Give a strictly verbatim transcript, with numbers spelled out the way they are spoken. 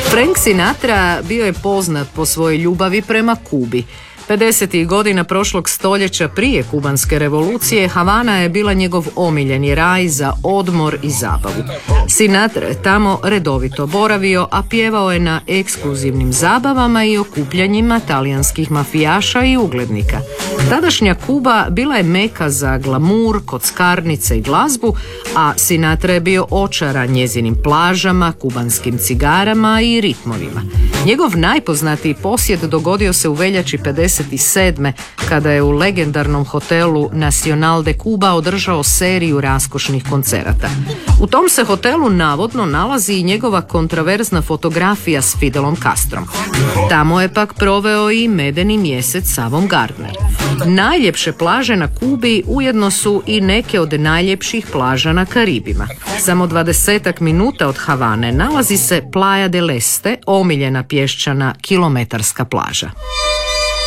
Frank Sinatra bio je poznat po svojoj ljubavi prema Kubi. pedesetih godina prošlog stoljeća prije kubanske revolucije Havana je bila njegov omiljeni raj za odmor i zabavu. Sinatra je tamo redovito boravio, a pjevao je na ekskluzivnim zabavama i okupljanjima talijanskih mafijaša i uglednika. Tadašnja Kuba bila je meka za glamur, kockarnice i glazbu, a Sinatra je bio očaran njezinim plažama, kubanskim cigarama i ritmovima. Njegov najpoznatiji posjet dogodio se u veljači pedeset sedme kada je u legendarnom hotelu Nacional de Cuba održao seriju raskošnih koncerata. U tom se hotelu navodno nalazi i njegova kontraverzna fotografija s Fidelom Castrom. Tamo je pak proveo i medeni mjesec s Avom Gardner. Najljepše plaže na Kubi ujedno su i neke od najljepših plaža na Karibima. Samo dvadesetak minuta od Havane nalazi se Playa del Este, omiljena pješčana kilometarska plaža.